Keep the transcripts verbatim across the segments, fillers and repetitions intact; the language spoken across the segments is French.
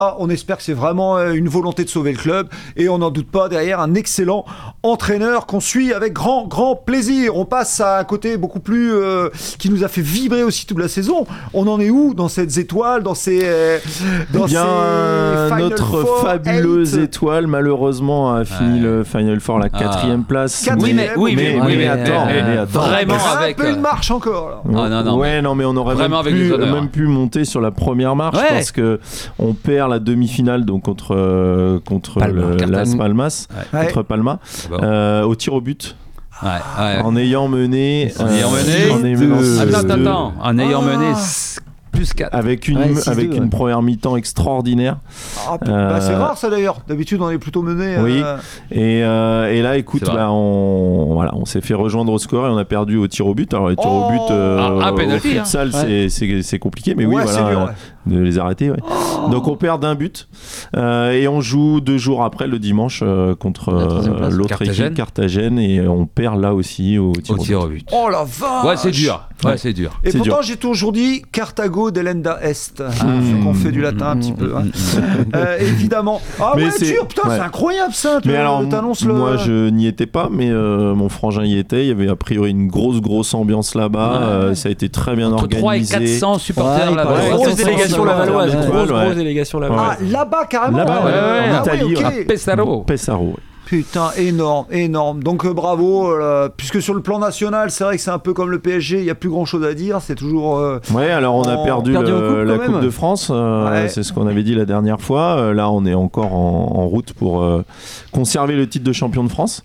On espère que c'est vraiment une volonté de sauver le club et on n'en doute pas, derrière un excellent entraîneur qu'on suit avec grand grand plaisir. On passe à un côté beaucoup plus euh, qui nous a fait vibrer aussi toute la saison. On en est où dans cette étoile, dans ces euh, dans eh bien, ces notre Four, fabuleuse eight. étoile malheureusement a fini ouais. le Final Four la quatrième ah. place. Quatrième, oui mais oui mais, mais, oui, mais, mais attends, mais, mais attends, vraiment un avec peu une marche encore. Là. Ah, non, non, ouais mais... non mais on aurait vraiment même, avec pu, des même pu monter sur la première marche ouais. parce que on perd la demi-finale donc contre euh, contre Palma, le, Las Palmas ouais. contre Palma bon. euh, au tir au but. Ouais, ouais. En ayant mené en ayant mené, en ayant mené attends attends attends en ayant mené plus quatre avec une ouais, avec une ouais. première mi-temps extraordinaire. Ah, euh, bah, c'est rare ça d'ailleurs. D'habitude on est plutôt mené. Oui. Euh... Et, euh, et là écoute là on voilà on s'est fait rejoindre au score et on a perdu au tir au but. Alors les tirs oh au but euh, ah, ah, au futsal hein. c'est, ouais. c'est c'est compliqué mais oui ouais, voilà dur, ouais. de les arrêter. Ouais. Oh. Donc on perd d'un but euh, et on joue deux jours après le dimanche euh, contre euh, l'autre Carthagène. équipe Carthagène et on perd là aussi au tir au, au, tir but. au but. Oh la vache. Ouais c'est dur. Ouais, ouais c'est dur. Et c'est pourtant dur. j'ai toujours dit Carthago delenda est. Ah, mmh. Qu'on fait du latin un petit peu. Hein. euh, évidemment. Ah mais ouais c'est... dur putain ouais. C'est incroyable ça. Mais alors t'annonces moi le... je n'y étais pas mais euh, mon frangin y était. Il y avait a priori une grosse grosse ambiance là-bas. Ouais. Euh, ça a été très bien entre organisé. trois et quatre cents supporters ouais, là-bas. Ouais, grosse délégation lavalloise. Grosse grosse délégation lavalloise. Ah là-bas carrément. Là-bas ouais, ouais, en Italie. Ah, okay. À Pesaro. Pesaro. Putain, énorme, énorme. Donc euh, bravo, euh, puisque sur le plan national, c'est vrai que c'est un peu comme le P S G, il n'y a plus grand chose à dire, c'est toujours... Euh, ouais, alors on a en... perdu, perdu le, coupe, la Coupe même. de France, euh, ouais. c'est ce qu'on avait dit la dernière fois. Euh, là, on est encore en, en route pour euh, conserver le titre de champion de France.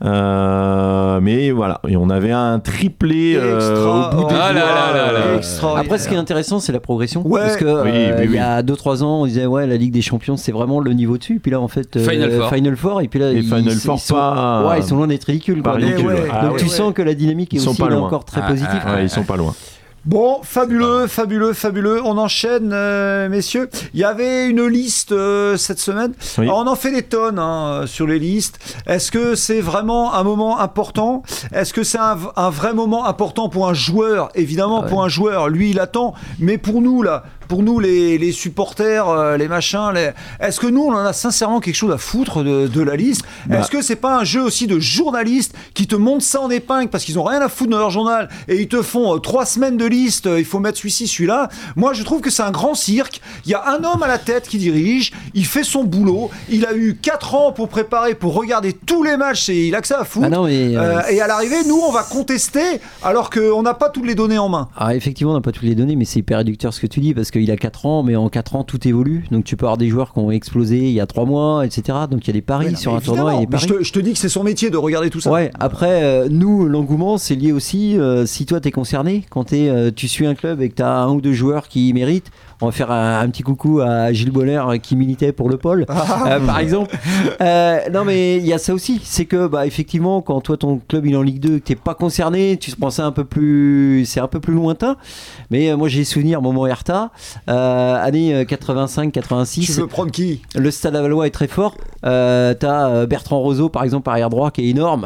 Euh, mais voilà, et on avait un triplé euh, au bout des ah doigts. Là, là, là, là. Après, ce qui est intéressant, c'est la progression. Ouais. Parce que oui, euh, oui, il oui. y a deux trois ans, on disait ouais, la Ligue des Champions, c'est vraiment le niveau dessus. Puis là, en fait, euh, Final Four. Final Four, et puis là, et ils, Final ils, Four ils sont, pas... ouais, ils sont loin d'être ridicules. Pas ridicule. ouais. Donc, ah, donc ouais, tu ouais. sens que la dynamique est ils aussi là, encore très ah, positive. Ah, ouais, ils sont pas loin. Bon, fabuleux, fabuleux, fabuleux. On enchaîne, euh, messieurs. Il y avait une liste euh, cette semaine. Oui. Alors, on en fait des tonnes hein, sur les listes. Est-ce que c'est vraiment un moment important ? Est-ce que c'est un, un vrai moment important pour un joueur ? Évidemment, ah ouais. pour un joueur, lui, il attend. Mais pour nous, là, pour nous, les, les supporters, euh, les machins, les... est-ce que nous, on en a sincèrement quelque chose à foutre de, de la liste ? bah. Est-ce que c'est pas un jeu aussi de journalistes qui te montent ça en épingle parce qu'ils ont rien à foutre de leur journal et ils te font euh, trois semaines de liste, il faut mettre celui-ci, celui-là. Moi, je trouve que c'est un grand cirque. Il y a un homme à la tête qui dirige, il fait son boulot, il a eu quatre ans pour préparer, pour regarder tous les matchs et il a que ça à foutre. Ah non, mais, euh, euh, et à l'arrivée, nous, on va contester alors qu'on n'a pas toutes les données en main. Ah, effectivement, on n'a pas toutes les données, mais c'est hyper réducteur ce que tu dis parce qu'il a quatre ans, mais en quatre ans, tout évolue. Donc, tu peux avoir des joueurs qui ont explosé il y a trois mois, et cetera. Donc, il y a des paris ouais, non, sur un tournoi. Et des paris. Je, te, je te dis que c'est son métier de regarder tout ça. Ouais, après, euh, nous, l'engouement, c'est lié aussi, euh, si toi, t'es concerné, quand t'es, euh, tu suis un club et que tu as un ou deux joueurs qui méritent, on va faire un, un petit coucou à Gilles Bonner qui militait pour le pôle, ah, euh, par exemple. Euh, non, mais il y a ça aussi, c'est que bah, effectivement, quand toi ton club il est en Ligue deux, que t'es pas concerné, tu te penses un peu plus, c'est un peu plus lointain. Mais euh, moi j'ai souvenir moment Hertha, euh, année quatre-vingt-cinq quatre-vingt-six. Tu veux prendre qui ? Le Stade Lavallois est très fort. Euh, t'as Bertrand Roseau par exemple arrière droit qui est énorme.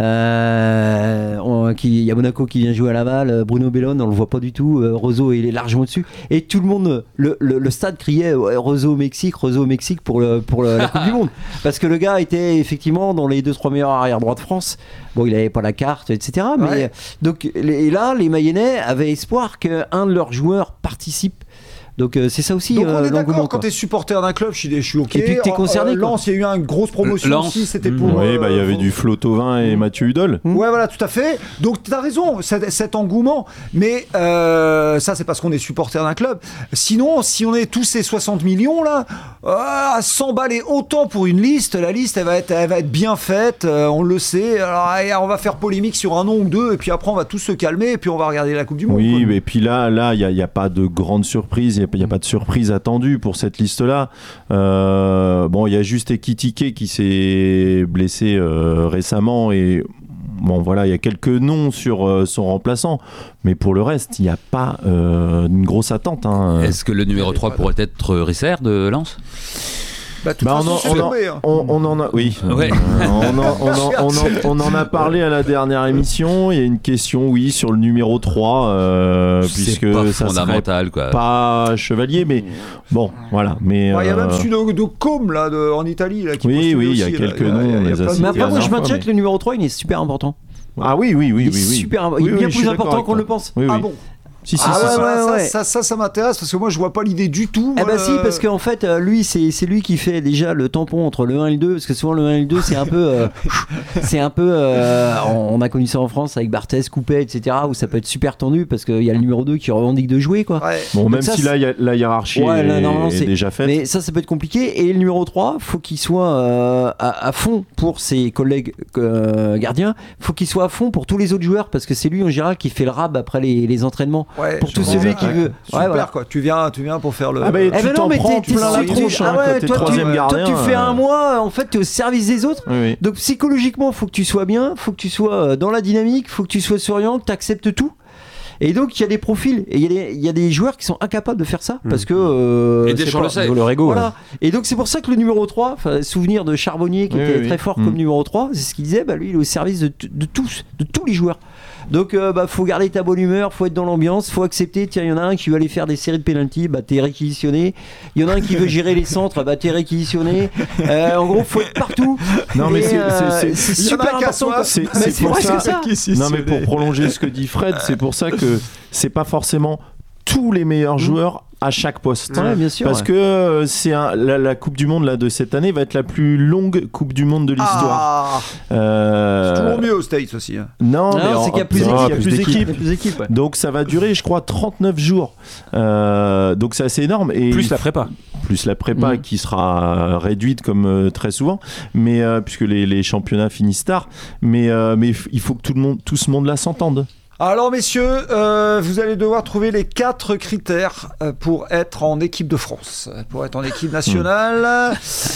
Euh, on, qui, il y a Monaco qui vient jouer à Laval, Bruno Bellone on le voit pas du tout. Euh, Roseau il est largement au-dessus et tout le monde. Le, le, le stade criait ouais, Roseau au Mexique, Roseau au Mexique pour, le, pour le, la Coupe du Monde. Parce que le gars était effectivement dans les deux trois meilleurs arrière droits de France. Bon, il n'avait pas la carte, et cetera. Mais, ouais. donc, et là, les Mayennais avaient espoir qu'un de leurs joueurs participe. Donc euh, c'est ça aussi. Donc on euh, est d'accord quoi. quand t'es supporter d'un club, je suis, je suis ok. Et puis que t'es concerné. Euh, Lens, il y a eu une grosse promotion Lens. aussi, c'était pour. Oui, bah il y euh, avait du Flo Thauvin et mmh. Mathieu Hudol. Mmh. Ouais, voilà, tout à fait. Donc t'as raison, cet, cet engouement. Mais euh, ça, c'est parce qu'on est supporter d'un club. Sinon, si on est tous ces soixante millions là, euh, à s'emballer autant pour une liste, la liste, elle va être, elle va être bien faite. Euh, on le sait. Alors, on va faire polémique sur un nom ou deux, et puis après, on va tous se calmer, et puis on va regarder la Coupe du Monde. Oui, quoi. mais puis là, là, il y, y a pas de grande surprise. Il y, y a pas de surprise attendu pour cette liste-là. Euh, bon, il y a juste Ekitike qui s'est blessé euh, récemment et bon, voilà, il y a quelques noms sur euh, son remplaçant, mais pour le reste, il n'y a pas euh, une grosse attente. Hein. Est-ce que le numéro trois pourrait être Risser de Lens ? Bah, de toute Bah, façon, on, en, c'est on, en, tombé, hein. on, on en a, oui. Ouais. Euh, on, en, on, en, on, en, on en a parlé à la dernière émission. Il y a une question, oui, sur le numéro trois, euh, C'est puisque pas ça serait fondamental, quoi. pas chevalier, mais bon, voilà. Mais Ouais, il y a même euh, celui de, de Com là, de, en Italie là, qui Oui, postule oui, il y a aussi, là. quelques Il y a- noms, il y a on les a plein de- cités Mais après, la moi, je dernière maintiens fois, que le numéro trois, il est super important. ah oui, oui, oui, Il oui, est oui. super, Oui, il est oui, bien je suis plus d'accord important avec qu'on toi. le pense. Oui, oui. Ah bon. Si, si, Ah si, ouais, si. ouais, ouais, ça, ouais. ça, ça, ça m'intéresse parce que moi je vois pas l'idée du tout. Eh moi, bah si, le- parce qu'en fait, euh, lui, c'est c'est lui qui fait déjà le tampon entre le un et le deux, parce que souvent le un et le deux, c'est un peu, euh, c'est un peu, euh, on on a connu ça en France avec Barthès, Coupet, et cetera, où ça peut être super tendu parce qu'il y a le numéro deux qui revendique de jouer, quoi. Ouais. Bon, Donc même ça, si là, y a- la hiérarchie Ouais, là, est, normalement, est c'est- déjà faite. Mais ça, ça peut être compliqué. Et le numéro trois, faut qu'il soit euh, à, à fond pour ses collègues euh, gardiens. Faut qu'il soit à fond pour tous les autres joueurs parce que c'est lui en général qui fait le rab après les, les entraînements. Ouais, Pour je tout vois. celui qui Ouais. veut. Super Ouais, voilà. quoi. Tu viens, tu viens pour faire le. Ah bah, Eh tu ben t'en non, mais prends t'es- plein la t'es- tronche ah hein, ouais, quand t'es toi, tu- troisième toi, gardien. tu fais un euh, mois, en fait, t'es au service des autres. Oui, oui. Donc psychologiquement, faut que tu sois bien, faut que tu sois euh, dans la dynamique, faut que tu sois souriant, que tu acceptes tout. Et donc il y a des profils, et il y, a des- il y a des joueurs qui sont incapables de faire ça parce que. euh, Et c'est Deschamps pas- le sait. Sur leur ego. Voilà. Et donc c'est pour ça que le numéro trois, enfin, souvenir de Charbonnier qui Oui, était oui, très oui. fort Mm. comme numéro trois, c'est ce qu'il disait, bah, lui il est au service de, t- de tous, de tous les joueurs. Donc euh, bah, faut garder ta bonne humeur, faut être dans l'ambiance, faut accepter, tiens il y en a un qui veut aller faire des séries de pénalty, bah t'es réquisitionné. Il y en a un qui veut gérer les centres, bah t'es réquisitionné. Euh, en gros faut être partout. Non, mais Et, c'est- euh, c'est- c'est il y en a super un qui a important. soif. quoi. C'est Mais c'est c'est pour vrai, ça. c'est ça. Non, mais pour prolonger ce que dit Fred, c'est pour ça que c'est pas forcément tous les meilleurs joueurs à chaque poste. Ouais, bien sûr. Parce ouais. que euh, c'est un- la, la Coupe du Monde là, de cette année va être la plus longue Coupe du Monde de l'histoire. Ah, Euh, c'est toujours mieux aux States aussi. hein. Non, mais Non, en- c'est qu'il y a plus non, d'équipes. il y a plus d'équipes. Il y a plus d'équipes, ouais. Donc ça va durer, je crois, trente-neuf jours. Euh, donc c'est assez énorme. Et Plus la prépa. plus la prépa Mm. qui sera réduite comme euh, très souvent, mais euh, puisque les, les championnats finissent tard. Mais euh, mais f- il faut que tout le monde, tout ce monde là s'entende. Alors messieurs, euh, vous allez devoir trouver les quatre critères euh, pour être en équipe de France, pour être en équipe nationale.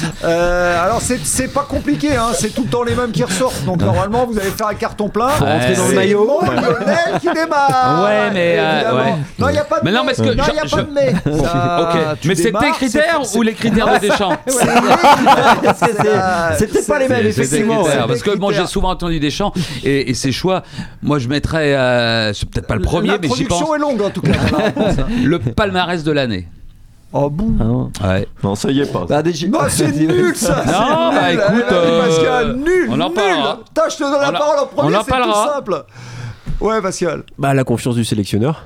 Euh, alors c'est c'est pas compliqué, hein, c'est tout le temps les mêmes qui ressortent. Donc normalement vous allez faire un carton plein. Faut rentrer dans le C'est maillot. mon Lionel qui démarre. Ouais, mais, euh, évidemment. ouais. Non, il y a pas de Mais non, parce que non, il y a je- pas de mais. Ça, Ok, tu mais c'est démarres, tes critères c'est- ou les critères de Deschamps? c'est- Parce que c'est- c'est- C'était pas les mêmes, C'est- c'est des effectivement. critères, ouais. parce que moi j'ai souvent entendu Deschamps et, et ses choix. Moi je mettrais, euh, c'est peut-être pas le premier, mais j'y pense. L'introduction est longue en tout cas. dans la réponse, hein. Le palmarès de l'année. Oh bon. Ah non. Ouais. Non, ça y est pas. Bah, déjà- Non, c'est nul ça. Non, c'est bah, nul. écoute, Allez, euh, Pascal, nul. on en nul. parlera. Putain, je te donne la On en- parole en premier. on en c'est parlera. tout simple. Ouais, Pascal. Bah, la confiance du sélectionneur.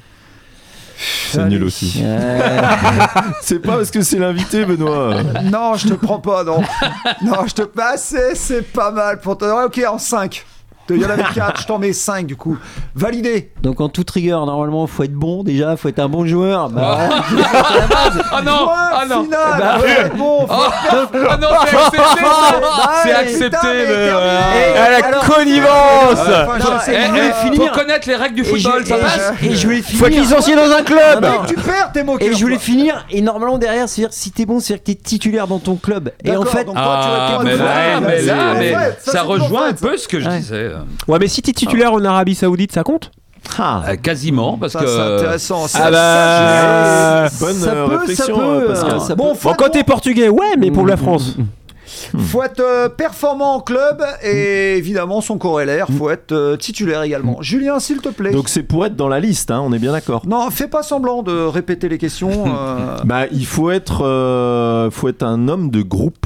C'est nul aussi. Euh, C'est pas parce que c'est l'invité, Benoît. Non, je te prends pas, non. Non, je te passe, c'est, c'est pas mal pour toi. Ok, en cinq. Il y en avait quatre, je t'en mets cinq du coup. Validé. Donc en toute rigueur, normalement, faut être bon déjà, faut être un bon joueur. Bah, Ah. voilà. Ah non, Point ah non. final. Bah, Faut être bon. faut- Ah non, c'est accepté. Bah, C'est ouais, accepté. putain, mais mais, terminé. euh, Et À la alors- connivence Enfin, Non, je sais et pas. je vais Faut finir. connaître les règles du Et je, football, ça et passe. je- et je voulais finir. Faut être licencié dans un club. Non, non. Tu perds tes moqueurs. Et je voulais toi. finir, et normalement derrière, c'est-à-dire si t'es bon, c'est-à-dire que t'es titulaire dans ton club. Et en D'accord, fait, donc toi, tu Ah, réponds mais à là, Fred. mais là, C'est mais Fred, ça c'est toujours rejoint un Fred, ça. peu ce que je Ouais. disais. Ouais, mais si t'es titulaire en Arabie Saoudite, ça compte? Ah, Euh, Quasiment, parce Ça, que. c'est intéressant. Ça, Ah ça, bah. bonne ça euh, peut, réflexion, ça peut, euh, Pascal. euh, ça Bon, peut. faut Bon, être quand bon. t'es portugais, ouais, mais pour la France. Faut être euh, performant en club et évidemment son corollaire, faut être euh, titulaire également. Julien, s'il te plaît. Donc c'est pour être dans la liste, hein, on est bien d'accord. Non, fais pas semblant de répéter les questions. euh. Bah, il faut être, euh, faut être un homme de groupe.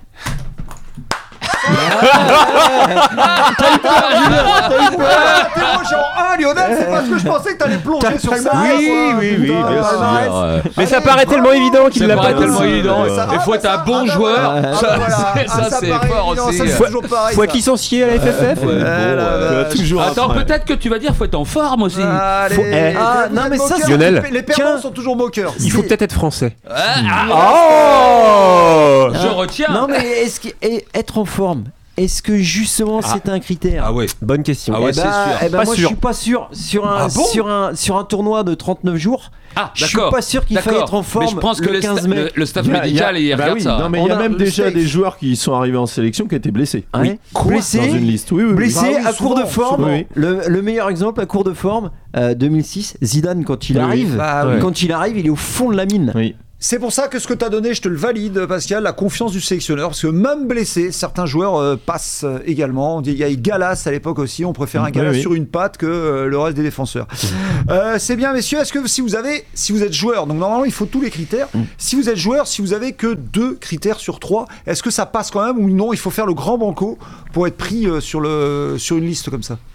Ah, t'es moi, genre un, Lionel, c'est parce que je pensais que t'allais plonger sur ça. Oui, moi. oui, oui, Putain, bien sûr. palmarès. Euh, Mais ça Allez, paraît bravo. tellement évident qu'il Ça l'a paraît pas. tellement évident. Ouais. Il faut être un bon joueur. Ah, Ça, voilà. c'est- Ah, ça, c'est paraît fort évident, aussi. ça, c'est Faut- toujours pareil, Faut ça. être licencié à la F F F. Ouais, bon, là, euh, là, toujours Attends, après. peut-être que tu vas dire faut être en forme aussi. Allez, Faut- eh. Ah, vous non, êtes mais ça, moqueurs. Lionel. Les perdants Tiens. sont toujours moqueurs. Il faut C'est- peut-être être français. Ah, Oh Je retiens. Non, mais est-ce que et être en forme, est-ce que justement c'est un critère? Ah ouais. Bonne question. Ah ouais, Eh c'est ben, sûr. eh ben Pas moi sûr. je suis pas sûr sur un, Ah bon sur un sur un tournoi de trente-neuf jours. Ah, Je suis d'accord. pas sûr qu'il faille D'accord. être en forme Mais je pense que le le, sta- quinze mai. le- le staff Il y a- médical, il y il a- bah regarde oui, ça. non, mais il On y a a même le déjà steak. des joueurs qui sont arrivés en sélection qui étaient blessés. Ouais. Quoi Blessé, Dans une liste, oui, oui, oui. blessé Bah oui, à court de souvent, forme. souvent, oui. Le, le meilleur exemple à court de forme, euh, deux mille six, Zidane quand il Oui, arrive, bah oui. quand il arrive, il est au fond de la mine. Oui. C'est pour ça que ce que tu as donné, je te le valide, Pascal, la confiance du sélectionneur, parce que même blessé, certains joueurs euh, passent euh, également. Il y a eu Galas à l'époque aussi, on préfère un Galas oui, oui. sur une patte que euh, le reste des défenseurs. Euh, c'est bien, messieurs, est-ce que si vous avez, si vous êtes joueur, donc normalement il faut tous les critères, si vous êtes joueur, si vous avez que deux critères sur trois, est-ce que ça passe quand même ou non, il faut faire le grand banco pour être pris euh, sur, le, sur une liste comme ça?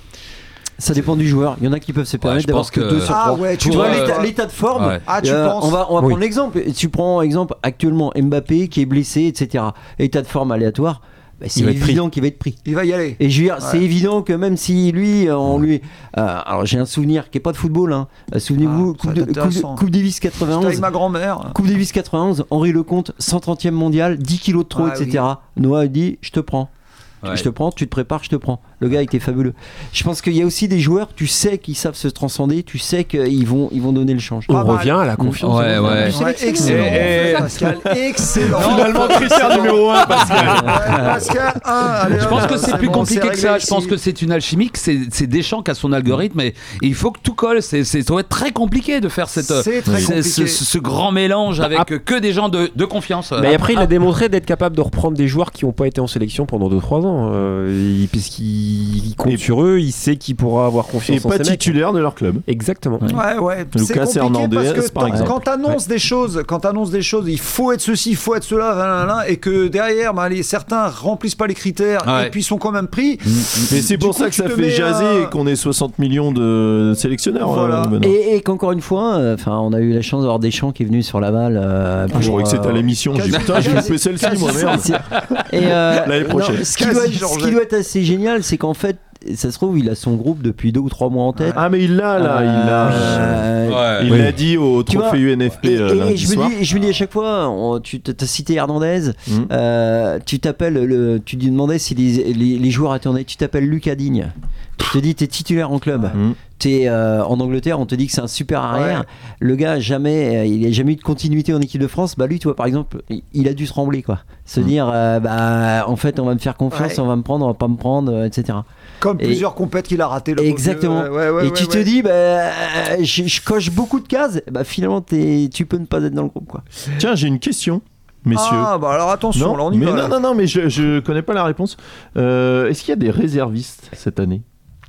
Ça dépend du joueur. Il y en a qui peuvent se permettre je d'avoir pense que que- deux sur Ah trois. ouais, tu Tu vois vois, l'état, euh, l'état de forme. Ouais. Ah, tu euh, penses on va, on va Oui. prendre l'exemple. Tu prends exemple actuellement Mbappé qui est blessé, et cetera. État de forme aléatoire. Bah, c'est Il va être évident qu'il va être pris. Il va y aller. Et je veux dire, Ouais. c'est évident que même si lui, on lui, euh, alors j'ai un souvenir qui est pas de football. Hein. Euh, Souvenez-vous, Ah, ça coupe, va de, être coupe, de- intéressant. coupe Davis J'étais quatre-vingt-onze. avec ma grand-mère. Coupe Davis quatre-vingt-onze, Henri Lecomte, cent trentième mondial, dix kilos de trop, Ah, et cetera. Noah a dit, je te prends. Ouais. Je te prends, tu te prépares, je te prends. Le gars était fabuleux. Je pense qu'il y a aussi des joueurs, tu sais qu'ils savent se transcender, tu sais qu'ils vont, ils vont donner le change. On Pas mal. revient à la confiance. Ouais, ouais. Ouais, excellent, Et- et- Pascal, excellent. Finalement, critère numéro un, Pascal. Ouais, Pascal, un, allez, Je hop, pense que c'est plus bon, compliqué c'est que ça. réglé Je pense ici. que c'est une alchimie, que c'est c'est Deschamps qui a son algorithme et, et il faut que tout colle. C'est c'est- ça doit être très compliqué de faire cette, C'est très ce, compliqué. ce- ce grand mélange avec Ap- que des gens de, de confiance. Mais après, il a démontré d'être capable de reprendre des joueurs qui n'ont pas été en sélection pendant deux trois ans. Euh, il- Puisqu'il il compte Et- sur eux, il sait qu'il pourra avoir Et confiance en pas ces mecs. titulaire de leur club. Exactement. Ouais, ouais. C'est Lucas compliqué Hernandez, parce que par t'en- exemple. quand t'annonces des choses, quand t'annonces des choses, il faut être ceci, il faut être cela, là, là, là, et que derrière, bah, les, certains remplissent pas les critères Ouais. et puis sont quand même pris. Mais c'est Du pour coup, ça que tu ça te fait mets, jaser euh, et qu'on ait soixante millions de sélectionneurs. Voilà. euh, Benoît. Et, et qu'encore une fois, enfin, on a eu la chance d'avoir Deschamps qui est venu sur Laval. Euh, Ah, je croyais que c'était à euh, l'émission. J'ai dit, quasi- putain, je vais quasi- louper celle-ci, moi, quasi- merde. Et euh, L'année prochaine. non, ce, qui Quasi doit être, ce Georges. qui doit être assez génial, c'est qu'en fait, ça se trouve, il a son groupe depuis deux ou trois mois en tête. Ah, mais il l'a, là. Il l'a. Euh, Ouais. Il Oui. l'a dit au Tu trophée vois, U N F P Et, euh, et lundi je, me soir. dis, je me dis à chaque fois, on- tu as cité Hernandez, Mm. euh, tu t'appelles, le, tu lui demandais si les, les, les joueurs attendaient, tu t'appelles Lucas Digne, tu te dis t'es titulaire en club, Mm. t'es euh, en Angleterre, on te dit que c'est un super arrière, Ouais. le gars jamais, euh, il a jamais eu de continuité en équipe de France, bah lui tu vois par exemple, il, il a dû trembler quoi, se Mm. dire euh, bah en fait on va me faire confiance, Ouais. on va me prendre, on va pas me prendre, euh, et cetera. Comme Et- plusieurs compètes qu'il a raté. le Exactement. beau vieux. Ouais, ouais, et ouais, tu ouais. te dis bah euh, je, je coche beaucoup de cases, bah finalement t'es- tu peux ne pas être dans le groupe quoi. Tiens, j'ai une question, messieurs. Ah, bah alors attention, non, là on y mais va. non, là. non, non, mais je, je connais pas la réponse. Euh, Est-ce qu'il y a des réservistes cette année?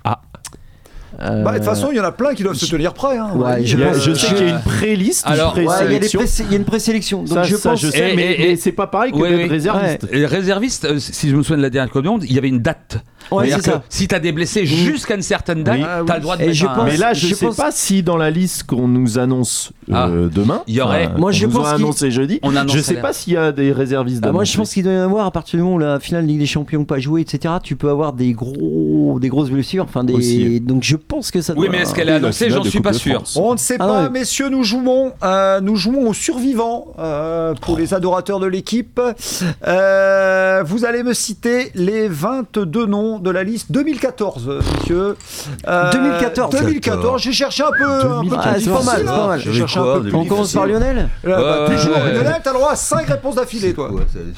Euh, Bah, de toute façon, il y en a plein qui doivent se tenir prêts. Hein, Ouais, on je Il y a- pense- Je sais je- qu'il y a une pré-liste, Alors, une ouais, il y a des présélection. pré- il y a une présélection. Donc Ça, je ça, pense. je sais, Et- mais, et- mais et- c'est pas pareil que Oui, d'être oui. réserviste. Les réservistes, euh, si je me souviens de la dernière Coupe du Monde, il y avait une date. Ouais, C'est-à-dire c'est ça. que si t'as des blessés jusqu'à une certaine date, Oui. Ah, t'as oui. le droit de Et mettre je un- pense- Mais là, je, je sais pense- pas si dans la liste qu'on nous annonce euh, Ah. demain, Il y aurait- enfin, Moi, je on nous pense a qu'il- annoncé jeudi, On annonce je ça sais l'air. pas s'il y a des réservistes. Ah, moi, je d'annoncer. pense qu'il doit y en avoir à partir du moment où la finale Ligue des Champions pas jouée, et cetera. Tu peux avoir des gros, des grosses blessures. Enfin, des. Aussi. Donc, je pense que ça. Oui, doit- mais est-ce qu'elle est La annoncée? finale J'en de suis Coupe pas de sûr. France. On ne sait Ah pas, ouais. messieurs, nous jouons, euh, nous jouons aux survivants euh, pour les adorateurs de l'équipe. Euh, vous allez me citer les vingt-deux noms de la liste deux mille quatorze, messieurs. Euh, deux mille quatorze. deux mille quatorze, j'ai cherché un peu. un peu Ah, c'est pas mal, c'est difficile, pas hein. mal. J'ai cherché un Quoi, peu deux plus mille On commence difficile. par Lionel. Là, bah, Ouais, toujours, ouais. Lionel, t'as le droit à cinq réponses d'affilée, toi.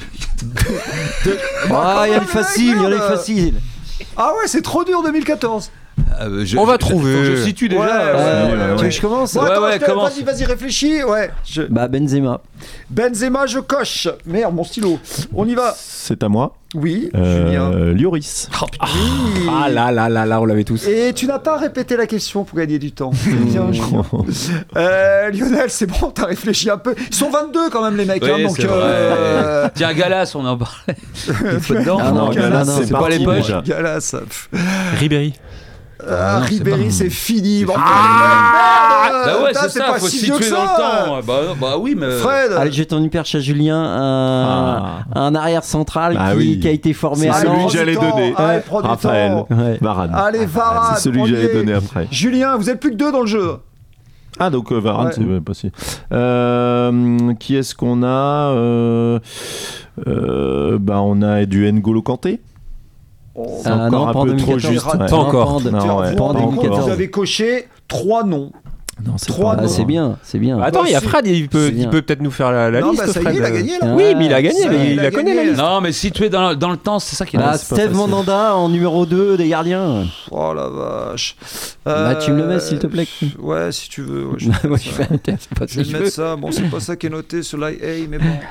Ah, il y a les quand même, faciles, il y a les merde. faciles. Ah ouais, c'est trop dur deux mille quatorze. Euh, je- On va je- trouver. faut que Je situe déjà. Ouais, euh, ouais, Euh, ouais, tu veux ouais. que je commence Bon, Ouais, attends, ouais, je te- commence. vas-y, vas-y, réfléchis. Ouais. Je- Bah, Benzema. Benzema, je coche. Merde, mon stylo. On y va. C'est à moi. Oui, Julien. Euh, Lloris. Oui. Ah là là là là, on l'avait tous. Et tu n'as pas répété la question pour gagner du temps. Bien, Julien. Euh, Lionel, c'est bon, t'as réfléchi un peu. Ils sont vingt-deux quand même, les mecs. Oui, hein, donc, c'est vrai. euh, Tiens, Galas, on en parlait. Il faut dedans. Ah non, Non, Galas, Galas, non, c'est c'est pas parti les poches. déjà. Galas. Pff. Ribéry. Ah, non, c'est Ribéry, pas- c'est fini. Bon, Ah merde, Bah ouais, putain, c'est ça, pas faut si se vieux que situer dans le ça. temps. Bah, bah oui, mais. Fred. Allez, je t'en perche à Julien, un, Ah. un arrière central Bah qui, oui. qui a été formé C'est à celui prend que Lens. du j'allais temps. donner. Allez, prends du Raphaël. temps. Ouais. Varane. Allez, Varane. C'est celui on que y j'allais est. donner après. Julien, vous êtes plus que deux dans le jeu. Ah, donc euh, Varane, Ouais. c'est ouais, possible. Euh, qui est-ce qu'on a euh, euh, bah, on a du N'Golo Kanté. Oh. C'est Ah, encore non, un pas en peu deux mille trop quatorze. juste. Pas ouais. encore. Pas en- Non, Tiens, ouais, vous, pas en par contre, deux mille quatorze. vous avez coché trois noms. Non, c'est Trois pas Ah, noms. c'est bien, c'est bien. Bah, attends, Bah, il y a si. Fred, il peut, C'est il bien. peut peut-être nous faire la, la Non, liste. bah, ça y est, Fred. il a gagné, là. Oui, mais il a gagné, Ça y est, mais il il a a connu la gagné. liste. Non, mais situé dans, dans le temps, c'est ça qui est Ah, c'est pas Steve facile. Mandanda en numéro deux des gardiens. Oh la vache. Bah, tu me le mets, s'il te plaît. Ouais, si tu veux. Ouais, je vais Ouais, mettre je ça. fais un test, c'est pas Je ce vais que te je mettre veux. ça. Bon, c'est pas ça qui est noté sur l'I A, mais bon.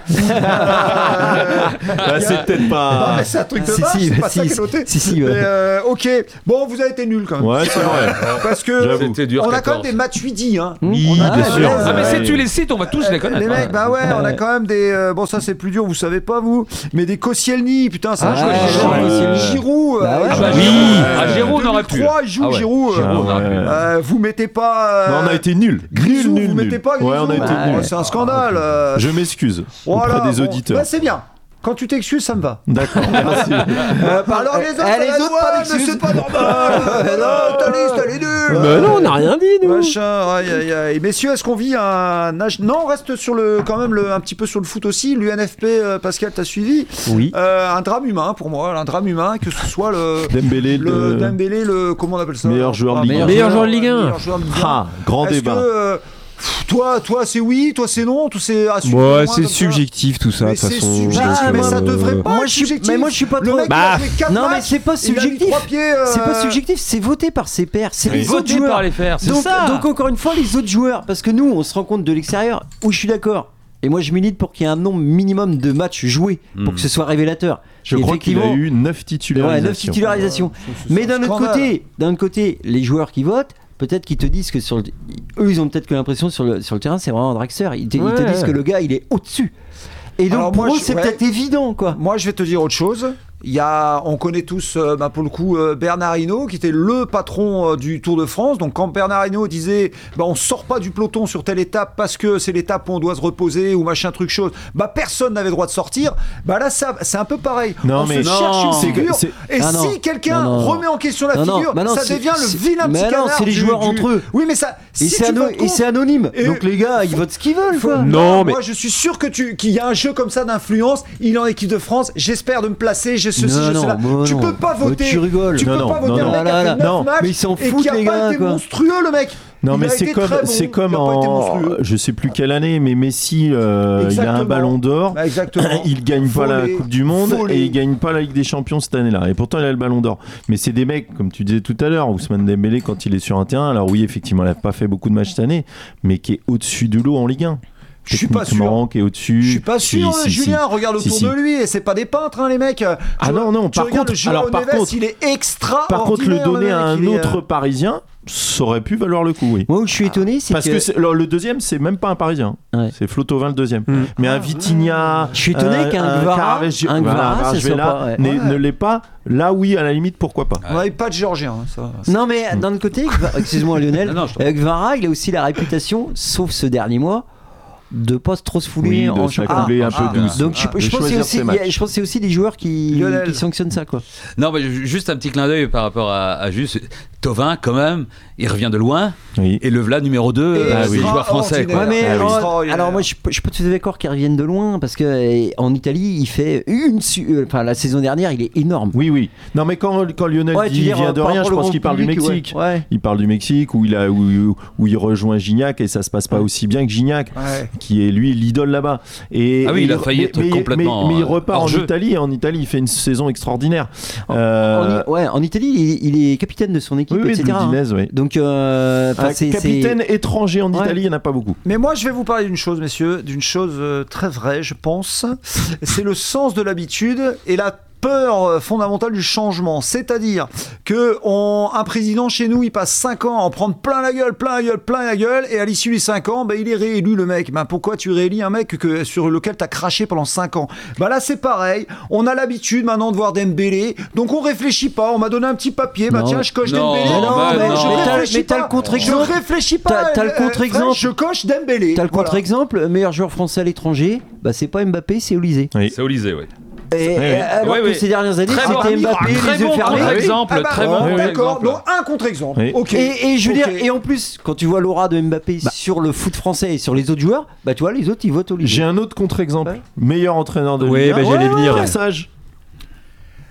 Bah, c'est peut-être Non, pas. mais c'est un truc de Si, vache, si, c'est pas si, ça qui est noté. si, si, ouais. Mais euh, ok. Bon, vous avez été nuls quand même. Ouais, c'est vrai. Parce que J'avoue. C'était dur. on a quand même quatorze. des matchs huit hein. Oui, On a- bien ouais, sûr. ouais, Ah, mais Ouais. si tu les cites, on va tous les connaître. Les mecs, bah ouais, on a Ouais. quand même des. euh, bon, ça c'est plus dur, vous savez pas vous. Mais des Koscielny, putain, ça Ah, joue. ouais, Giroud, ouais. Giroud. Bah euh, ouais. il Ah bah joue. oui. Euh, Ah, Giroud, on aurait pu. deux mille trois, il joue Ah ouais. Giroud. Giroud, Euh, on aurait pu. euh, vous mettez pas. euh, Non, on a été nuls. Grisou, Nul, nul, vous nul. mettez pas Grisou. Ouais, on a été Bah, nuls. Ouais, c'est un scandale. euh. Je m'excuse Voilà, auprès des bon. auditeurs. Bah, c'est bien. Quand tu t'excuses, ça me va. D'accord, merci. Euh, alors les autres, eh, les la autres, loi, pas mais d'excuses. c'est pas normal. Non, ta liste, elle est nulle. Mais non, on n'a rien dit, nous. Machin, aïe aïe aïe. Messieurs, est-ce qu'on vit un âge. Non, on reste sur le, quand même le, un petit peu sur le foot aussi. L'U N F P, euh, Pascal, t'as suivi. Oui. Euh, un drame humain pour moi, un drame humain, que ce soit le. Dembélé, Le le Dembélé, le. Comment on appelle ça Meilleur joueur de Ah, Ligue un. Meilleur joueur de Ligue un. meilleur joueur de Ligue un. Ah, grand Est-ce débat. que, euh, pff, toi, toi c'est oui, toi c'est non, tout c'est à suivre Ouais, moins c'est comme ça. subjectif tout ça, de Mais toute c'est façon. subjectif, donc, mais euh, ça devrait pas Moi, être je suis- subjectif. mais moi, je suis pas Le trop- mec, il Bah, a joué quatre non, mais matchs, c'est pas il a mis subjectif. trois pieds, euh, C'est pas subjectif, c'est voté par ses pairs. C'est les autres Voté par joueurs. les fers, c'est Donc, ça. donc encore une fois, les autres joueurs, parce que nous, on se rend compte de l'extérieur, où je suis d'accord. Et moi, je milite pour qu'il y ait un nombre minimum de matchs joués pour Hmm. que ce soit révélateur. Je Et crois qu'il a effectivement- eu neuf titularisations. Ouais, neuf titularisations. c'est Mais un d'un autre scandale. côté, d'un autre côté, les joueurs qui votent, peut-être qu'ils te disent que sur le... eux, ils ont peut-être que l'impression sur le, sur le terrain, c'est vraiment un Draxler. Ils te, ils te Ouais. disent que le gars, il est au-dessus. Et donc Alors pour moi, eux, je- c'est ouais. peut-être évident, quoi. Moi, je vais te dire autre chose. Il y a, on connaît tous, euh, bah, pour le coup, euh, Bernard Hinault, qui était le patron euh, du Tour de France. Donc, quand Bernard Hinault disait, bah, on sort pas du peloton sur telle étape parce que c'est l'étape où on doit se reposer ou machin truc chose, bah, personne n'avait le droit de sortir. Bah là, ça, c'est un peu pareil. Non, on mais se non, cherche une c'est que- figure. c'est- Et Ah non. si quelqu'un Non, non. remet en question la Non, non, figure, bah non, ça c'est- devient le c'est- vilain mais petit non, canard c'est les du- joueurs du- entre eux. Oui, mais ça. Et si c'est tu ano- votes et contre- c'est anonyme. Et- Donc les gars, ils votent ce qu'ils veulent, quoi. Non, mais- Moi, je suis sûr que tu, qu'il y a un jeu comme ça d'influence. Il est en équipe de France. J'espère de me placer. J'ai ceci, Non, j'ai non, cela. bon, tu non. peux pas Mais voter. tu rigoles. Tu Non, peux non, pas non, voter non. un mec qui Là, a là, fait neuf non. matchs Mais ils s'en et foutent, qui a les pas gars, été quoi. monstrueux, le mec. Non, Il mais a c'est été comme, très bon. c'est comme Il a pas été en, monstrueux. je sais plus quelle année, mais Messi, euh, il a Exactement. un ballon d'or. Bah, exactement. Il gagne pas la Volé, Coupe du Monde volé. et il gagne pas la Ligue des Champions cette année-là. Et pourtant, il a le ballon d'or. Mais c'est des mecs, comme tu disais tout à l'heure, Ousmane Dembélé, quand il est sur un terrain, alors oui, effectivement, il n'a pas fait beaucoup de matchs cette année, mais qui est au-dessus de l'eau en Ligue un. Je suis pas Techniquement, qui est au-dessus. Je suis pas Si, sûr, si, si. Julien. Regarde Si, autour si. de lui et c'est pas des peintres, hein, les mecs. Ah Tu- non, non, tu par regardes contre, le Joao alors, par Neves, contre- il est extra. Par contre, le donner à un autre Parisien, ça aurait pu valoir le coup, oui. Moi, où je suis étonné, c'est Parce que. que, c'est- alors, le deuxième, c'est même pas un Parisien. Ouais. C'est Flotovin le deuxième. Mm. Mais un Vitinha. Je suis étonné euh, qu'un un Gvara- Caravage- un voilà, Gvara, ça Caravage soit là, pas, ouais. n'est- Ouais. ne l'est pas. Là, oui, à la limite, pourquoi pas. On n'avait pas de Géorgien. hein, ça. Non, mais d'un autre côté, Gva- excuse-moi Lionel, Non, non, je t'en euh, Gvara, il a aussi la réputation, sauf ce dernier mois, de pas trop se fouler Oui, de en se la championnat. couler un Ah, peu douce. Donc je, Ah, je de pense que c'est choisir aussi, ses il y a- matchs. je pense que c'est aussi des joueurs qui, Lionel. qui sanctionnent ça, quoi. Non, mais juste un petit clin d'œil par rapport à, à juste Thauvin, quand même, il revient de loin. Oui. Et le Vla numéro deux, Et euh, ah c'est oui. le joueur français. Quoi. Ouais, mais Ah oui. alors, Extraordinaire. alors moi je, peux- je peux te d'accord qu'ils reviennent de loin parce que euh, en Italie il fait une su- euh, enfin la saison dernière il est énorme. Oui, oui. Non, mais quand, quand Lionel Ouais, tu dit dis, il vient euh, de par rien, rapport je au pense grand qu'il parle du public, ouais. Mexique. Ouais. Il parle du Mexique où il, a, où, où il rejoint Gignac et ça se passe pas aussi bien que Gignac, Ouais. qui est lui l'idole là-bas. Et, Ah oui, et il a failli être mais, complètement, Mais, mais il euh, repart hors en jeu. Italie et en Italie il fait une saison extraordinaire. En, Euh, I- ouais, en Italie il, il est capitaine de son équipe, oui, oui, et de cetera. l'Udinese, oui. Donc euh, enfin, Un c'est- capitaine c'est- étranger en Ouais. Italie, il n'y en a pas beaucoup. Mais moi, je vais vous parler d'une chose, messieurs, d'une chose euh, très vraie, je pense. C'est le sens de l'habitude et la peur euh, fondamentale du changement. C'est-à-dire que on, un président chez nous, il passe cinq ans à en prendre plein la gueule, plein la gueule, plein la gueule, et à l'issue des cinq ans, bah, il est réélu, le mec. Ben, pourquoi tu réélis un mec que, sur lequel tu as craché pendant cinq ans? Bah là, c'est pareil. On a l'habitude maintenant de voir Dembélé, donc on réfléchit pas. On m'a donné un petit papier, bah Non. tiens, je coche Non, Dembélé. Mais non, mais bah non. je Mais t'as- réfléchis mais t'as pas. le contre-exemple. Je réfléchis pas. T'as- t'as le euh, contre-exemple. Fred, Je coche Dembélé. T'as le Voilà. contre-exemple, meilleur joueur français à l'étranger, bah c'est pas Mbappé, c'est Olysée. Oui. C'est Olysée, oui. Et, oui. alors Oui, que oui. ces dernières années, Très bon, c'était Mbappé, très les yeux bon fermés. contre-exemple, Ah bah, très bon ouais, contre-exemple. D'accord, donc un contre-exemple. Oui. Ok. Et, et je veux Ok. dire, et en plus, quand tu vois l'aura de Mbappé sur le foot français et sur les autres joueurs, bah tu vois, les autres ils votent Olysée. J'ai un autre contre-exemple. Ouais. Meilleur entraîneur de Ouais, Ligue un. bah, j'allais venir. Pierre Sage.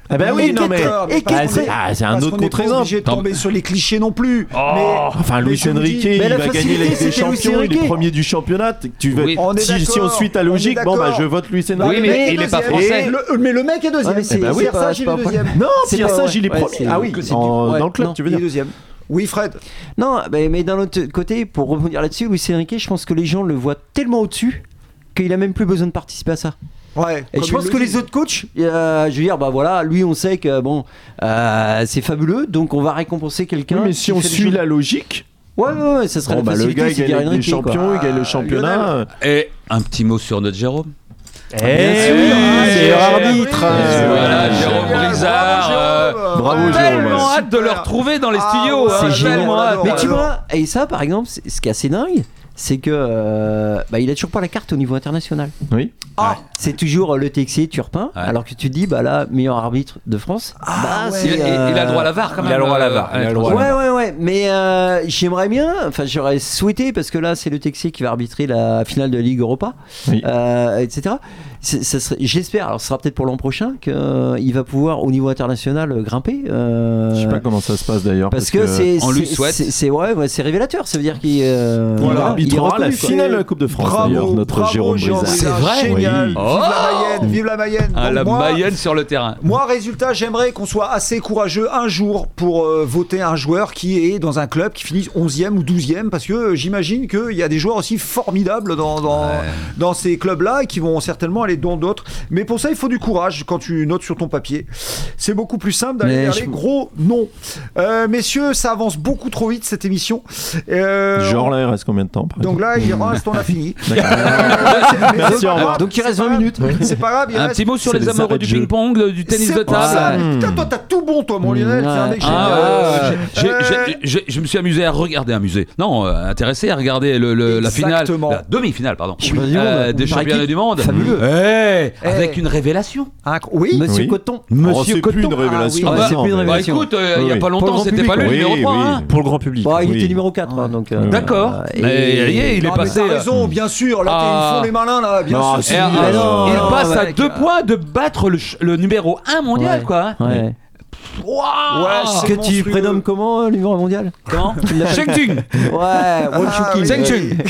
Ah bah oui, non mais D'accord, et parce quel- qu'on c'est- est- ah, c'est un parce autre qu'on n'est pas contre-exemple. obligé de tomber sur les clichés non plus. mais, Enfin, mais Luis je vous dis- Enrique, il mais la va gagner facilité, la Ligue des c'était Luis Champions, il est Enrique. premier du championnat. Tu veux, Oui. On est si, si on d'accord, suit ta on est logique, bon bah d'accord. je vote Luis Non, Enrique. Oui, mais est il est pas deuxième. français. Et le- mais le mec est deuxième. Ouais, mais c'est- Eh ben oui, c'est pas- Serge, c'est il pas est un deuxième. Non, C'est Pierre pas- Sage, il est ouais, premier. c'est- Ah oui, que c'est en- du- ouais, dans le club, non. tu veux Il est dire. deuxième. Oui, Fred. Non, mais, mais d'un autre côté, pour rebondir là-dessus, Luis Enrique, je pense que les gens le voient tellement au-dessus qu'il a même plus besoin de participer à ça. Ouais. Et comme je pense il que le les dit. autres coachs, euh, je veux dire, bah voilà, lui on sait que bon, euh, c'est fabuleux, donc on va récompenser quelqu'un. Oui, mais si qui on fait des suit choses- la logique, Ouais, ouais, ouais, ça serait bon, la bah, le facilité, gars il c'est gagne la Ligue des Enrique, quoi. Champions, il gagne le Ah, championnat. Et un petit mot sur notre Jérôme. Eh sûr, oui, ah, c'est c'est arbitre. oui, euh, voilà, ouais. Jérôme Génial, Brizard, euh, bravo, bravo, Jérôme. Jérôme. Tellement ouais. hâte de le retrouver dans les Ah, studios. ouais, hein, C'est ouais, génial. tellement ouais, hâte. ouais, Mais ouais. tu vois, et ça par exemple, c'est- ce qui est assez dingue, c'est que euh, bah, il a toujours pas la carte au niveau international. Oui. Ah, C'est toujours le T X C Turpin, Ouais. alors que tu te dis, bah là, meilleur arbitre de France. Ah, bah, ouais. Il, c'est, il- euh, il a le droit à la V A R quand il même. a le droit à la V A R, euh, il a le droit à Ouais, la ouais, ouais, mais euh, j'aimerais bien, enfin j'aurais souhaité, parce que là c'est le T X C qui va arbitrer la finale de la Ligue Europa, Oui. euh, et cetera. C'est- ça serait- J'espère, alors ce sera peut-être pour l'an prochain, qu'il va pouvoir au niveau international euh, grimper. euh, Je sais pas comment ça se passe d'ailleurs. parce que, c'est on lui c'est- souhaite. c'est c'est- ouais, ouais, c'est révélateur, ça veut dire qu'il euh, Il Voilà, arbitrera il est la reconnu, quoi. finale de la Coupe de France bravo, d'ailleurs, notre bravo, Jérôme Jérôme Brizard. Brizard. C'est vrai Génial. Oui. Vive Oh. la Mayenne, vive la Mayenne. Ah, Donc la moi, Mayenne sur le terrain. Moi, résultat, j'aimerais qu'on soit assez courageux un jour pour euh, voter un joueur qui est dans un club qui finisse onzième ou douzième, parce que euh, j'imagine qu'il y a des joueurs aussi formidables dans, dans, Ouais. dans ces clubs-là et qui vont certainement aller dans d'autres. Mais pour ça, il faut du courage quand tu notes sur ton papier. C'est beaucoup plus simple d'aller Mais vers je- les gros noms. Euh, messieurs, ça avance beaucoup trop vite cette émission. Euh, Genre là, il reste combien de temps par Donc exemple là, il reste, on a fini. D'accord. Euh, c'est- mais Merci, c'est pas au revoir. grave, Donc il reste c'est vingt pas minutes. grave. C'est pas grave, il Un reste. petit mot sur c'est les les amoureux arrêts du de jeu. ping-pong, le- du tennis C'est de pas ça. table. Putain, toi, t'as tout bon, toi, mon Lionel. T'es un mec génial. Ah, j'ai- Euh, j'ai- j'ai- je me suis amusé à regarder, amusé. Non, euh, intéressé à regarder le, le- la finale, Exactement. la demi-finale, pardon, Championnat du euh, monde. des Par championnats équipe. du monde. Fabuleux. Eh, Eh. avec une révélation. Inc- Oui. Monsieur Oui. Coton. Oh, Monsieur c'est plus Coton. une révélation. Ah oui. maintenant, c'est plus une mais- Bah révélation. écoute, euh, il Oui, y a oui. pas Pour le longtemps, grand c'était public, pas lui le oui, numéro oui. trois. hein. Pour le grand public. Bah, il Oui. était numéro quatre, hein, donc. euh, D'accord. euh, Mais et- il est Non, mais passé. t'as raison, bien sûr. Là, t'es- Ah. ils font les malins, là. Bien Non, sûr. si, Et, c'est- euh, Mais non, il non, passe à mec. deux points de battre le, ch- le numéro un mondial, Ouais. quoi. Ouais. Waouh. Ouais, c'est Que tu monstrueux. prénommes comment, le numéro mondial? Comment Tu l'appelles- Sheng Tsung. Ouais, Won Chukin. oui. Sheng Tsung.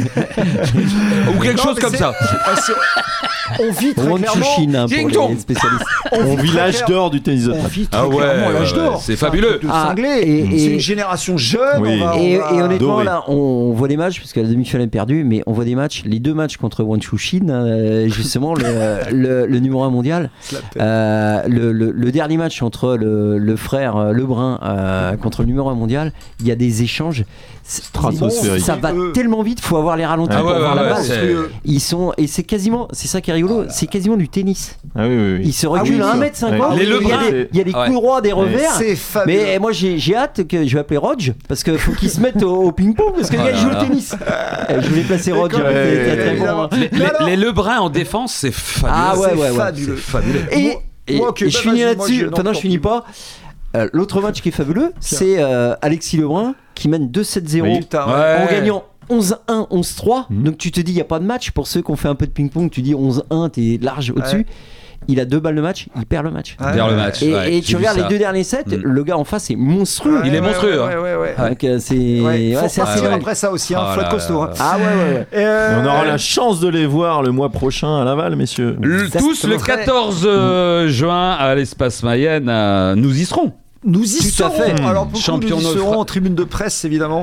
Ou quelque Non, chose mais comme c'est- ça. Ah, c'est- On vit très Won clairement. Chukin, hein, pour Ding-dong. les spécialistes. On vit très l'âge clair- d'or du tennis de On table. vit très Ah ouais, clairement l'âge ouais, d'or. c'est un fabuleux. truc de Ah, cinglé. et- C'est et- une génération jeune. Oui. on va- on Et, va- et honnêtement, Doré. là, on, on voit des matchs, parce que la demi-finale est perdue, mais on voit des matchs, les deux matchs contre Won Chukin, euh, justement, le, le, le numéro un mondial. Se la pète. Euh, le, le- le dernier match entre le, le frère euh, Lebrun euh, contre le numéro un mondial, il y a des échanges. C'est- Stratosphérique. Ça va Euh. tellement vite, faut avoir les ralentis Ah pour ouais, voir ouais, la ouais, balle. c'est- Ils sont et c'est quasiment, c'est ça qui est rigolo, c'est quasiment du tennis. Ah oui, oui, oui. Ils se Ah reculent oui, à un oui. mètre cinquante. Ouais. Les Il y a Lebrun, des, il y a des ouais. coups droits, des revers. C'est fabuleux. Mais moi j'ai j'ai hâte que je vais appeler Rodge parce qu'il faut qu'il se mette au, au ping-pong parce que le Oh gars là joue là. le tennis. Euh, Je voulais placer Rodge, comme- il était très, très évidemment. bon, hein. Les, Mais les- alors- les Lebrun en défense, c'est fabuleux. Ah ouais, C'est ouais, ouais. fabuleux. C'est fabuleux. Et, Moi- et- moi, ok, et bah, je finis vas-y, moi, là-dessus. je- Enfin, non, non, je finis tant pas. Euh, L'autre match qui est fabuleux, c'est euh, Alexis Lebrun qui mène deux sept zéro Oui. Putain, Ouais. ouais. en gagnant onze un, onze trois. Mhm. Donc tu te dis, il n'y a pas de match. Pour ceux qui ont fait un peu de ping-pong, tu dis onze un, t'es large au-dessus. Ouais. Il a deux balles de match, il perd le match. Ouais. Vers le match. Et, ouais, et j'ai tu vu regardes ça. les deux derniers sets, Mhm. le gars en face est monstrueux. Il est Ouais, monstrueux, ouais, hein. ouais, ouais. Donc euh, c'est Ouais, ouais, faut c'est pas assez faire ouais. après ça aussi, hein, Oh faut être là costaud. là. hein. Ah ouais, ouais, ouais. Euh, On aura la chance de les voir le mois prochain à Laval, messieurs. Le- tous le Exactement. quatorze euh, juin à l'espace Mayenne, euh, nous y serons. Nous y Tout à serons. fait. Alors pour le coup, Champion nous y de serons Fra- en tribune de presse évidemment.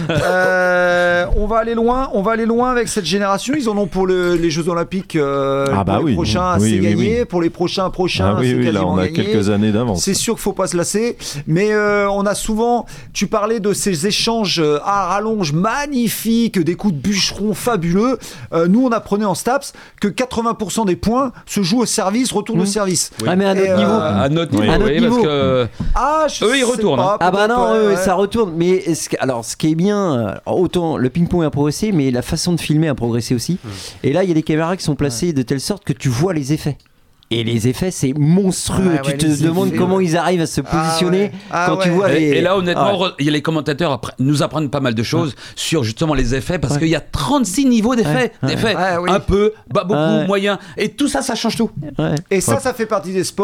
Euh, on va aller loin. On va aller loin avec cette génération. Ils en ont pour le- les Jeux Olympiques euh, Ah bah pour les oui. prochains, Oui, c'est oui, gagné. oui. Pour les prochains, prochains, Ah oui, c'est oui, là quasiment on a gagné. quelques années d'avance. C'est sûr qu'il faut pas se lasser, mais euh, on a souvent. Tu parlais de ces échanges euh, à rallonge magnifiques, des coups de bûcheron fabuleux. Euh, nous, on apprenait en Staps que quatre-vingts pour cent des points se jouent au service, retour de Mmh. service. Ah, mais à Et, notre euh, niveau. À notre niveau, Oui. À notre oui, niveau. parce que Ah, je Eux, ils sais retournent, pas, hein. Ah bah peut-être, non, ouais, eux, ouais. ça retourne. Mais est-ce que- alors, ce qui est bien, euh, autant le ping-pong a progressé, mais la façon de filmer a progressé aussi. Et là, il y a des caméras qui sont placées de telle sorte que tu vois les effets. Et les effets, c'est monstrueux. Ouais, tu ouais, te les demandes effets, comment ouais. ils arrivent à se Ah, positionner ouais. Ah, quand tu ouais. vois les. Et, et là, honnêtement, Ah ouais. re- il y a les commentateurs appre- nous apprennent pas mal de choses sur justement les effets, parce Ouais. qu'il y a trente-six niveaux d'effets. Ouais. d'effets. Ouais, oui. Un peu, bah, beaucoup, Ouais. moyen. Et tout ça, ça change tout. Ouais. Et ça, ça fait partie des sports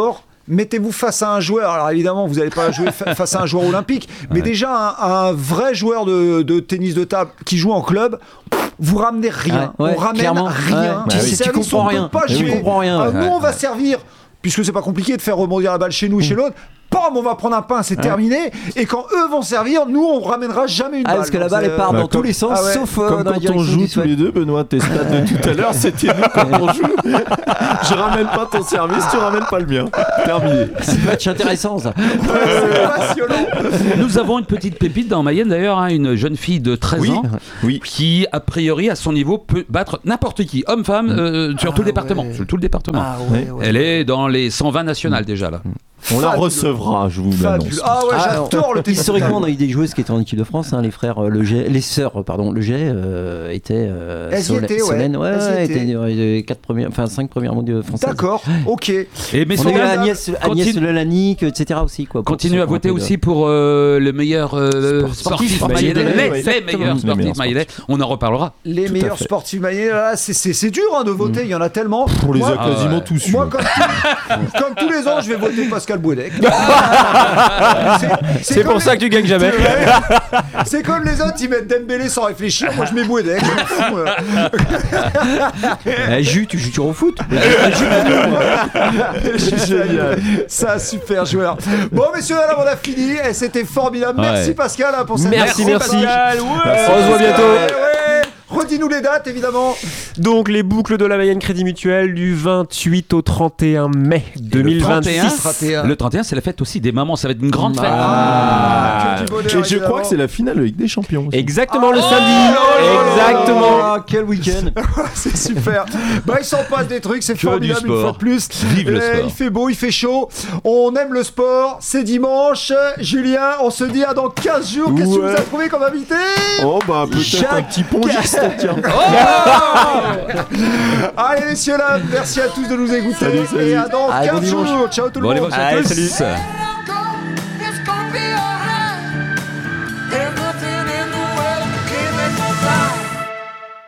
mettez-vous face à un joueur. Alors évidemment, vous n'allez pas jouer fa- face à un joueur olympique, mais Ouais. déjà un, un vrai joueur de, de tennis de table qui joue en club, pff, vous ramenez rien. Ouais, ouais, on ramène clairement. rien. Ouais. Tu Bah sais, oui. service, Tu comprends on peut rien. pas Tu jouer. comprends rien, Ah, ouais. nous, Ouais, on va ouais. servir. Puisque c'est pas compliqué de faire rebondir la balle chez nous et chez l'autre, pam, on va prendre un pain, c'est terminé. Et quand eux vont servir, nous, on ramènera jamais une Ah, balle. parce que la Donc, balle c'est- elle part Bah, dans comme- tous les sens, Ah ouais. sauf euh, Comme dans la quand on direction joue du tous souhait. les deux, Benoît, tes stats de tout à l'heure, c'était nous quand on joue. Je ramène pas ton service, tu ramènes pas le mien. Terminé. C'est un match intéressant ça. c'est passionnant. Nous avons une petite pépite dans Mayenne d'ailleurs, hein, une jeune fille de treize Oui. ans Oui. qui, a priori, à son niveau, peut battre n'importe qui, homme, femme, euh, sur tout le département. ouais. Sur tout le département. Ah ouais, ouais. Elle est dans les cent vingt nationales déjà là. On la Fabuleux. recevra, je vous l'annonce. Fabuleux. Ah ouais, Ah, j'adore le tennis. Historiquement, on a eu des joueuses qui étaient en équipe de France, hein, les frères euh, Leget, les sœurs, pardon, Leget euh, étaient. Euh, Elles y Solène- étaient, ouais. Solène, ouais, Elles y ouais, étaient. étaient dans les quatre premières, enfin cinq premières mondiales françaises. D'accord, ok. Et On a eu messieurs, dames, Agnès, Agnès continue- Lelanique, et cetera aussi quoi. pour continue ceux à qui ont voter un peu de- aussi pour euh, le meilleur euh, Sportif, sportif sportif mayennais. mayennais, Les, oui. les meilleurs Les meilleurs sportifs mayennais. On en reparlera. Les Tout à meilleurs fait. sportifs mayennais, là, c'est- c'est c'est dur hein, de voter, il y en a tellement. On les Moi- a quasiment ouais. tous eu. Moi, comme, tout- comme tous les ans, je vais voter Pascal Bouedec. C'est pour ça que tu gagnes jamais. C'est comme les autres, ils mettent Dembélé sans réfléchir. Moi, je mets Bouedec. Je m'en fous, euh. Eh, Jus, tu joues toujours au foot. Génial. Ça, super joueur. Bon, messieurs, dames, on a fini. Et c'était formidable. Merci Ouais. Pascal hein, pour cette Merci, merci. Pascal. Ouais. On se voit bientôt. Ouais, ouais. Redis-nous les dates, évidemment. Donc les boucles de la Mayenne Crédit Mutuel du vingt-huit au trente et un mai deux mille vingt-six. trente et un. Le trente et un, c'est la fête aussi des mamans. Ça va être une grande fête. Ah, que du bonheur, Et je crois évidemment. que c'est la finale de Ligue des Champions. aussi. Exactement le Oh samedi. là là Exactement. Ah, quel week-end. C'est super. Bah, il s'en passe des trucs, c'est Que formidable du une sport. fois de plus. Vive le Euh, sport. Il fait beau, il fait chaud. On aime le sport. C'est dimanche. Julien, on se dit à dans quinze jours. Qu'est-ce que tu Ouais. nous as trouvé comme invité? Oh bah peut-être Jacques- un petit pongiste, tiens. Allez, messieurs, là, merci à tous de nous écouter. Salut, salut. Et à dans Allez, bon quinze dimanche. jours. Ciao tout le Bon, allez, monde. bon, à Allez, tous. salut.